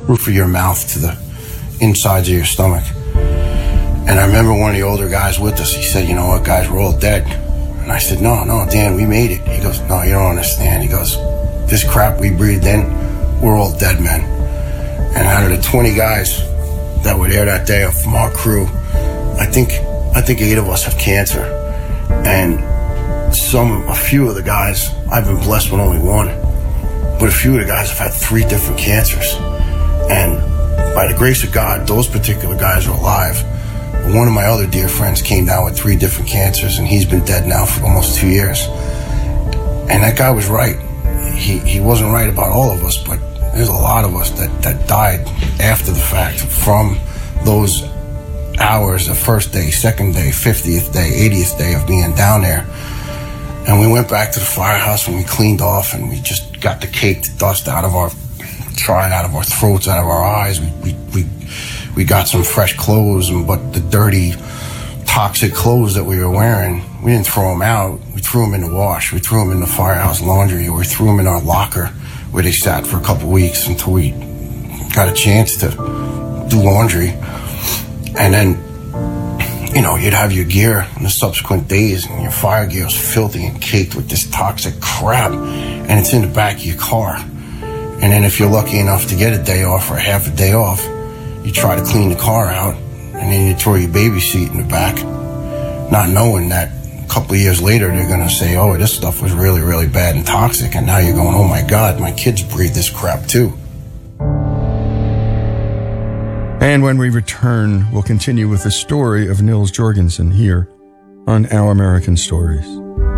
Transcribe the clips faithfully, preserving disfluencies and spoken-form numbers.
roof of your mouth to the insides of your stomach. And I remember one of the older guys with us, he said, you know what, guys, we're all dead. And I said, no, no, Dan, we made it. He goes, no, you don't understand. He goes, this crap we breathed in, we're all dead men. And out of the twenty guys that were there that day from our crew, I think I think eight of us have cancer. And some, a few of the guys, I've been blessed with only one. But a few of the guys have had three different cancers. And by the grace of God, those particular guys are alive. One of my other dear friends came down with three different cancers, and he's been dead now for almost two years. And that guy was right. He he wasn't right about all of us, but there's a lot of us that, that died after the fact from those hours, the first day, second day, fiftieth day, eightieth day of being down there. And we went back to the firehouse and we cleaned off, and we just got the caked dust out of our, tried out of our throats, out of our eyes. We we we, we got some fresh clothes, and but the dirty, toxic clothes that we were wearing, we didn't throw them out. We threw them in the wash. We threw them in the firehouse laundry, or we threw them in our locker where they sat for a couple of weeks until we got a chance to do laundry. And then, you know, you'd have your gear in the subsequent days, and your fire gear was filthy and caked with this toxic crap, and it's in the back of your car. And then if you're lucky enough to get a day off or half a day off, you try to clean the car out, and then you throw your baby seat in the back, not knowing that a couple of years later they're going to say, oh, this stuff was really, really bad and toxic. And now you're going, oh my God, my kids breathe this crap too. And when we return, we'll continue with the story of Nils Jorgensen here on Our American Stories.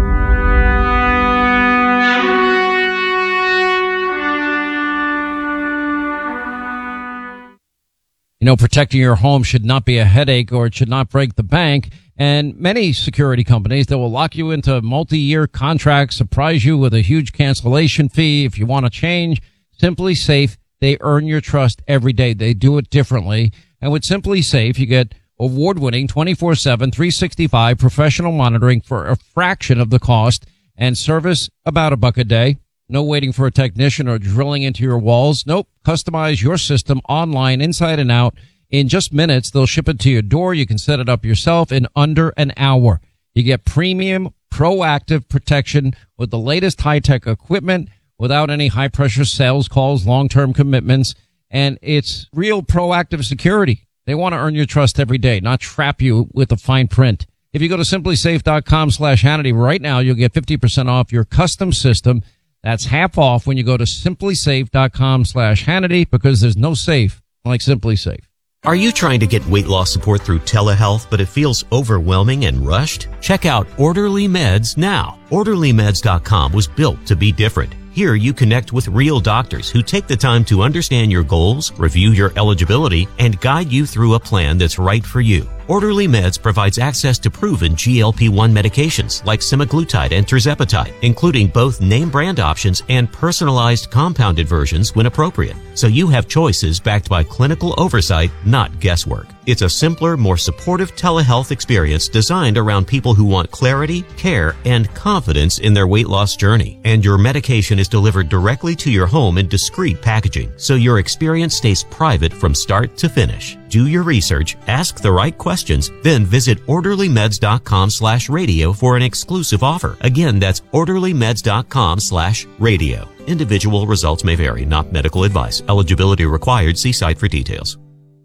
You know, protecting your home should not be a headache, or it should not break the bank. And many security companies that will lock you into multi-year contracts, surprise you with a huge cancellation fee if you want to change. Simply Safe, they earn your trust every day. They do it differently. And with Simply Safe, you get award-winning twenty-four seven, three sixty-five professional monitoring for a fraction of the cost, and service about a buck a day. No waiting for a technician or drilling into your walls. Nope. Customize your system online, inside and out. In just minutes, they'll ship it to your door. You can set it up yourself in under an hour. You get premium, proactive protection with the latest high-tech equipment without any high-pressure sales calls, long-term commitments, and it's real proactive security. They want to earn your trust every day, not trap you with the fine print. If you go to simplysafe.com slash Hannity right now, you'll get fifty percent off your custom system. That's half off when you go to simplysafe.com slash Hannity, because there's no safe like Simply Safe. Are you trying to get weight loss support through telehealth, but it feels overwhelming and rushed? Check out Orderly Meds now. orderly meds dot com was built to be different. Here you connect with real doctors who take the time to understand your goals, review your eligibility, and guide you through a plan that's right for you. Orderly Meds provides access to proven G L P one medications like semaglutide and tirzepatide, including both name brand options and personalized compounded versions when appropriate. So you have choices backed by clinical oversight, not guesswork. It's a simpler, more supportive telehealth experience designed around people who want clarity, care, and confidence in their weight loss journey. And your medication is delivered directly to your home in discreet packaging, so your experience stays private from start to finish. Do your research, ask the right questions, then visit orderly meds dot com slash radio for an exclusive offer. Again, that's orderly meds dot com slash radio. Individual results may vary, not medical advice. Eligibility required. See site for details.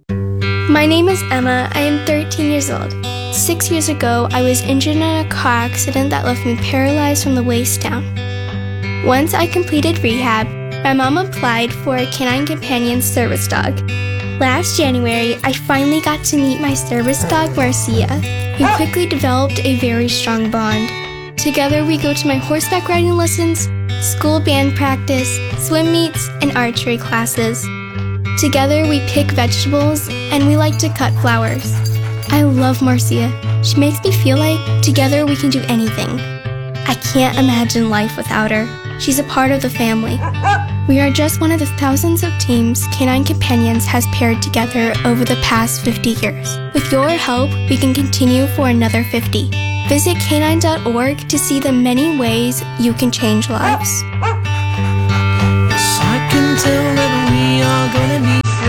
My name is Emma. I am thirteen years old. Six years ago, I was injured in a car accident that left me paralyzed from the waist down. Once I completed rehab, my mom applied for a Canine Companion service dog. Last January, I finally got to meet my service dog, Marcia. We quickly developed a very strong bond. Together, we go to my horseback riding lessons, school band practice, swim meets, and archery classes. Together, we pick vegetables, and we like to cut flowers. I love Marcia. She makes me feel like together we can do anything. I can't imagine life without her. She's a part of the family. We are just one of the thousands of teams Canine Companions has paired together over the past fifty years. With your help, we can continue for another fifty. Visit canine dot org to see the many ways you can change lives. Yes, I can tell that we are gonna need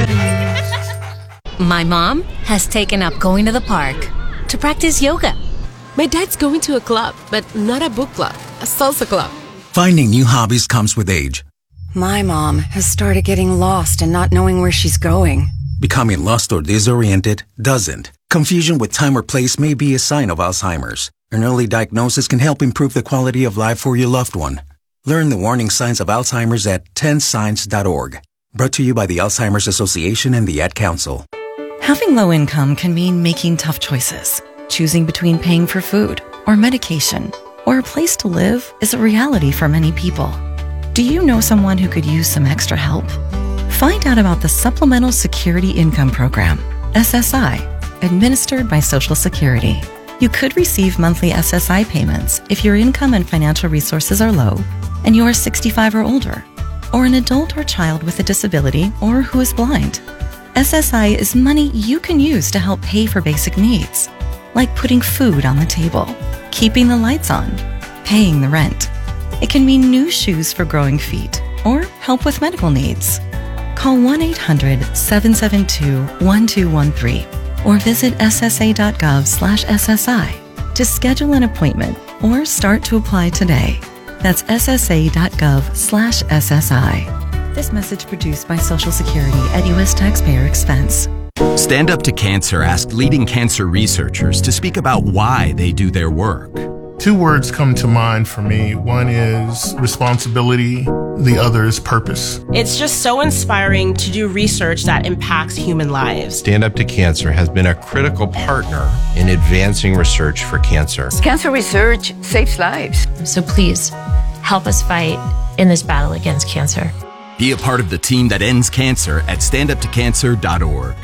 My mom has taken up going to the park to practice yoga. My dad's going to a club, but not a book club, a salsa club. Finding new hobbies comes with age. My mom has started getting lost and not knowing where she's going. Becoming lost or disoriented doesn't. Confusion with time or place may be a sign of Alzheimer's. An early diagnosis can help improve the quality of life for your loved one. Learn the warning signs of Alzheimer's at ten signs dot org. Brought to you by the Alzheimer's Association and the Ad Council. Having low income can mean making tough choices. Choosing between paying for food or medication or a place to live is a reality for many people. Do you know someone who could use some extra help? Find out about the Supplemental Security Income Program, S S I, administered by Social Security. You could receive monthly S S I payments if your income and financial resources are low and you are sixty-five or older, or an adult or child with a disability or who is blind. S S I is money you can use to help pay for basic needs, like putting food on the table, keeping the lights on, paying the rent. It can mean new shoes for growing feet or help with medical needs. Call one eight hundred seven seven two one two one three or visit S S A dot gov slash S S I to schedule an appointment or start to apply today. That's S S A dot gov slash S S I. This message produced by Social Security at U S taxpayer expense. Stand Up to Cancer asked leading cancer researchers to speak about why they do their work. Two words come to mind for me. One is responsibility, the other is purpose. It's just so inspiring to do research that impacts human lives. Stand Up to Cancer has been a critical partner in advancing research for cancer. Cancer research saves lives. So please, help us fight in this battle against cancer. Be a part of the team that ends cancer at stand up to cancer dot org.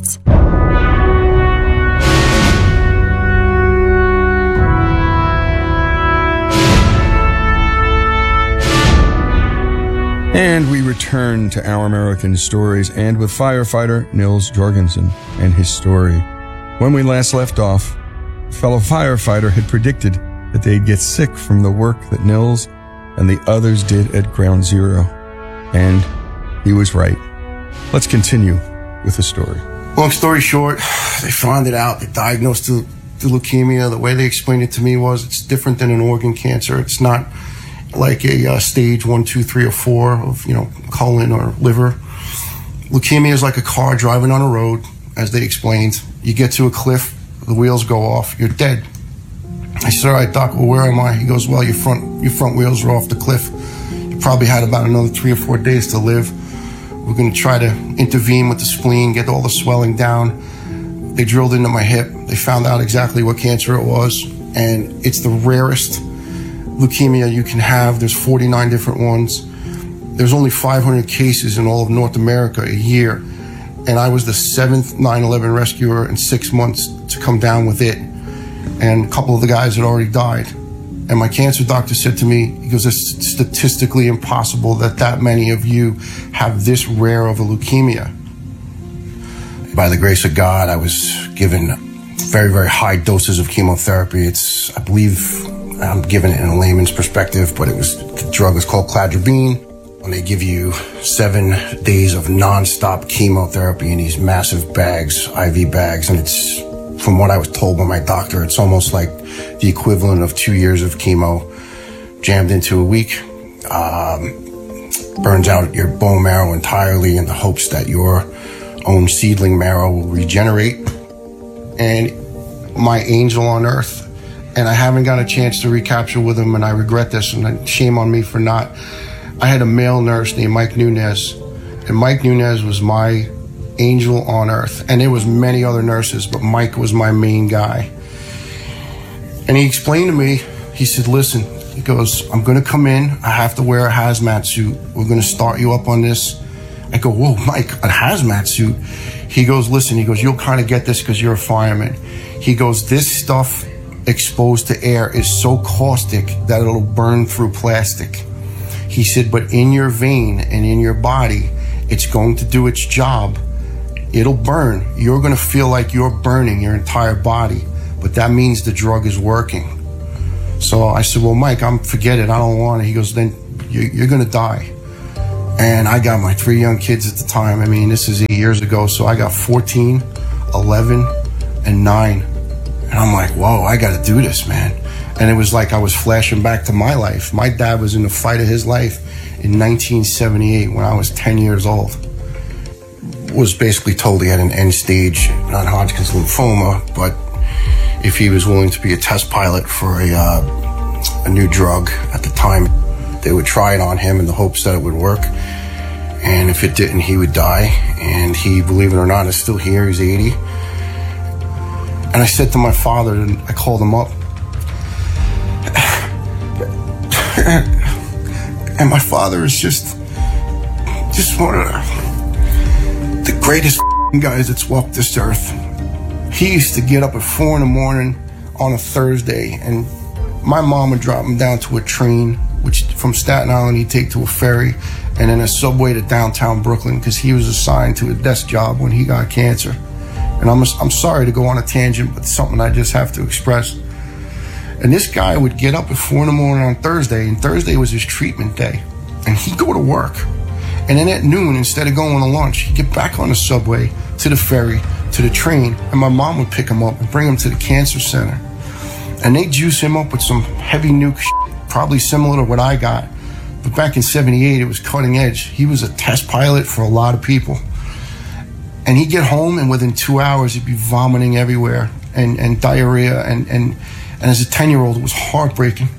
And we return to Our American Stories and with firefighter Nils Jorgensen and his story. When we last left off, a fellow firefighter had predicted that they'd get sick from the work that Nils and the others did at Ground Zero. And he was right. Let's continue with the story. Long story short, they found it out. They diagnosed the, the leukemia. The way they explained it to me was it's different than an organ cancer. It's not like a uh, stage one, two, three, or four of, you know, colon or liver. Leukemia is like a car driving on a road, as they explained. You get to a cliff, the wheels go off, you're dead. I said, all right, doc, well, where am I? He goes, well, your front, your front wheels are off the cliff. You probably had about another three or four days to live. We're going to try to intervene with the spleen, get all the swelling down. They drilled into my hip. They found out exactly what cancer it was, and it's the rarest leukemia you can have. There's forty-nine different ones. There's only five hundred cases in all of North America a year, and I was the seventh nine eleven rescuer in six months to come down with it, and a couple of the guys had already died. And my cancer doctor said to me, he goes, it's statistically impossible that that many of you have this rare of a leukemia. By the grace of God, I was given very, very high doses of chemotherapy. It's, I believe, I'm giving it in a layman's perspective, but it was, the drug was called cladribine. And they give you seven days of nonstop chemotherapy in these massive bags, I V bags, and it's, from what I was told by my doctor, it's almost like the equivalent of two years of chemo jammed into a week. Um, burns out your bone marrow entirely in the hopes that your own seedling marrow will regenerate. And my angel on earth, and I haven't got a chance to recapture with him, and I regret this, and shame on me for not. I had a male nurse named Mike Nunez, and Mike Nunez was my angel on earth. And there was many other nurses, but Mike was my main guy. And he explained to me, he said, listen, he goes, I'm going to come in. I have to wear a hazmat suit. We're going to start you up on this. I go, whoa, Mike, a hazmat suit? He goes, listen, he goes, you'll kind of get this because you're a fireman. He goes, this stuff exposed to air is so caustic that it'll burn through plastic. He said, but in your vein and in your body, it's going to do its job. It'll burn. You're going to feel like you're burning your entire body, but that means the drug is working. So I said, well, Mike, I'm forget it. I don't want it. He goes, then you, you're going to die. And I got my three young kids at the time. I mean, this is eight years ago. So I got fourteen eleven, and nine. And I'm like, whoa, I got to do this, man. And it was like I was flashing back to my life. My dad was in the fight of his life in nineteen seventy-eight when I was ten years old. Was basically told he had an end-stage non-Hodgkin's lymphoma, but if he was willing to be a test pilot for a, uh, a new drug at the time, they would try it on him in the hopes that it would work. And if it didn't, he would die. And he, believe it or not, is still here. He's eighty. And I said to my father, and I called him up. And my father is just, just one of the, the greatest guys that's walked this earth. He used to get up at four in the morning on a Thursday, and my mom would drop him down to a train, which from Staten Island he'd take to a ferry, and then a subway to downtown Brooklyn, because he was assigned to a desk job when he got cancer. And I'm, I'm sorry to go on a tangent, but it's something I just have to express. And this guy would get up at four in the morning on Thursday, and Thursday was his treatment day. And he'd go to work. And then at noon, instead of going to lunch, he'd get back on the subway, to the ferry, to the train, and my mom would pick him up and bring him to the cancer center. And they'd juice him up with some heavy nuke shit, probably similar to what I got. But back in seventy-eight, it was cutting edge. He was a test pilot for a lot of people. And he'd get home, and within two hours, he'd be vomiting everywhere, and, and diarrhea, and, and, and as a ten-year-old, it was heartbreaking.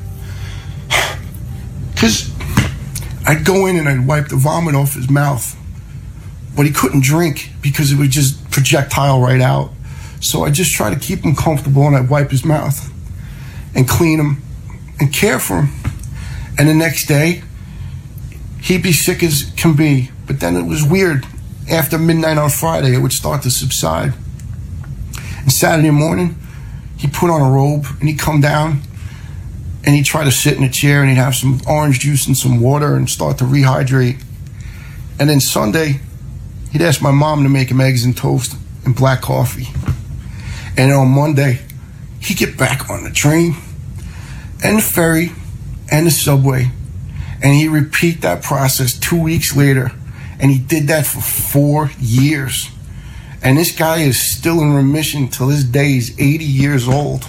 Because I'd go in and I'd wipe the vomit off his mouth, but he couldn't drink because it would just projectile right out. So I just try to keep him comfortable, and I'd wipe his mouth and clean him and care for him. And the next day, he'd be sick as can be. But then it was weird. After midnight on Friday, it would start to subside. And Saturday morning, he'd put on a robe and he'd come down and he'd try to sit in a chair and he'd have some orange juice and some water and start to rehydrate. And then Sunday, he'd ask my mom to make him eggs and toast and black coffee. And on Monday, he'd get back on the train and the ferry and the subway, and he'd repeat that process two weeks later. And he did that for four years. And this guy is still in remission till this day. He's eighty years old.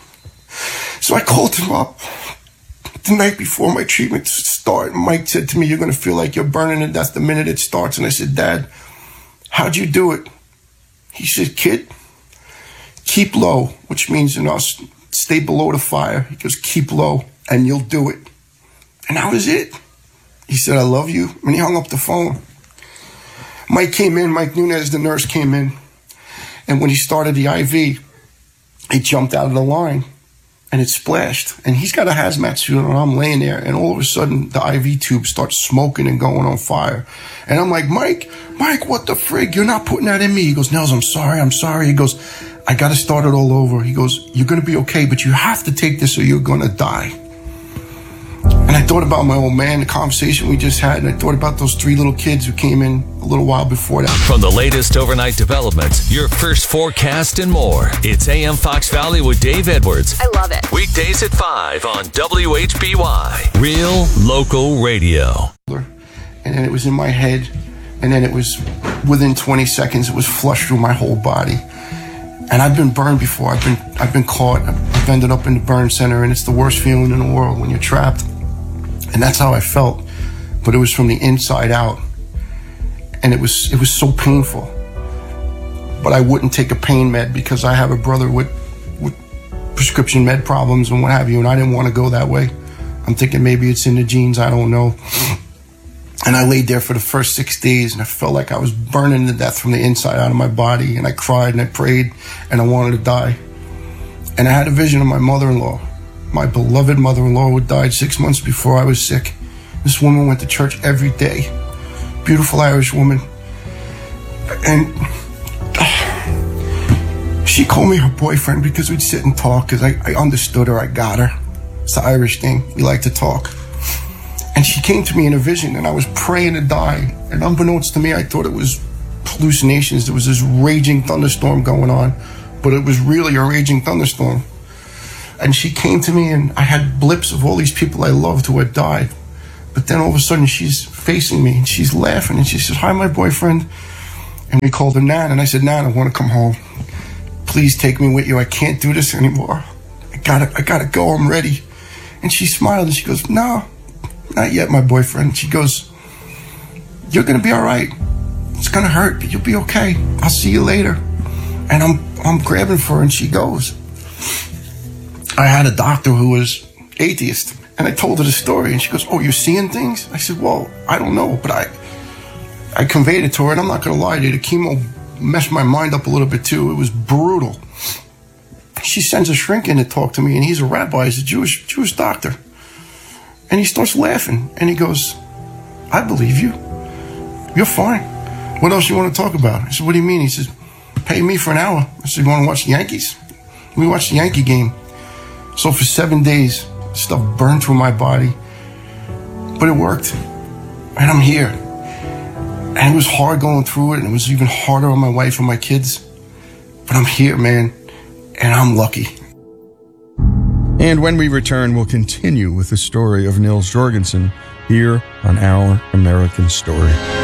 So I called him up the night before my treatment started. Mike said to me, "You're going to feel like you're burning to death the minute it starts." And I said, "Dad, how'd you do it?" He said, "Kid, keep low," which means, you know, stay below the fire. He goes, "Keep low and you'll do it." And that was it. He said, "I love you." And he hung up the phone. Mike came in, Mike Nunez, the nurse, came in. And when he started the I V, he jumped out of the line and it splashed. And he's got a hazmat suit on, and I'm laying there. And all of a sudden, the I V tube starts smoking and going on fire. And I'm like, Mike, Mike, what the frig? You're not putting that in me. He goes, "Nels, I'm sorry, I'm sorry." He goes, "I got to start it all over." He goes, "You're going to be okay, but you have to take this or you're going to die." And I thought about my old man, the conversation we just had, and I thought about those three little kids who came in a little while before that. From the latest overnight developments, your first forecast and more. It's A M Fox Valley with Dave Edwards. I love it. Weekdays at five on W H B Y. Real local radio. And then it was in my head, and then it was within twenty seconds, it was flushed through my whole body. And I've been burned before. I've been I've been caught. I've ended up in the burn center, and it's the worst feeling in the world when you're trapped. And that's how I felt, but it was from the inside out, and it was it was so painful. But I wouldn't take a pain med because I have a brother with with prescription med problems and what have you, and I didn't want to go that way. I'm thinking maybe it's in the genes, I don't know. And I laid there for the first six days, and I felt like I was burning to death from the inside out of my body, and I cried and I prayed, and I wanted to die. And I had a vision of my mother-in-law. My beloved mother-in-law who died six months before I was sick. This woman went to church every day. Beautiful Irish woman. And she called me her boyfriend because we'd sit and talk, because I, I understood her, I got her. It's the Irish thing, we like to talk. And she came to me in a vision, and I was praying to die. And unbeknownst to me, I thought it was hallucinations. There was this raging thunderstorm going on, but it was really a raging thunderstorm. And she came to me, and I had blips of all these people I loved who had died. But then all of a sudden, she's facing me, and she's laughing, and she says, "Hi, my boyfriend." And we called her Nan, and I said, "Nan, I want to come home." please take me with you. I can't do this anymore. I gotta, I gotta go. I'm ready. And she smiled and she goes, no, not yet, my boyfriend. She goes, you're gonna be all right. It's gonna hurt, but you'll be okay. I'll see you later. And I'm, I'm grabbing for her and she goes. I had a doctor who was atheist and I told her the story and she goes, oh, you're seeing things? I said, well, I don't know, but I, I conveyed it to her and I'm not gonna lie to you, the chemo messed my mind up a little bit too. It was brutal. She sends a shrink in to talk to me and he's a rabbi, he's a Jewish, Jewish doctor. And he starts laughing and he goes, I believe you. You're fine. What else you want to talk about? I said, what do you mean? He says, pay me for an hour. I said, you want to watch the Yankees? We watched the Yankee game. So for seven days, stuff burned through my body. But it worked. And I'm here. And it was hard going through it. And it was even harder on my wife and my kids. But I'm here, man. And I'm lucky. And when we return, we'll continue with the story of Nils Jorgensen here on Our American Story.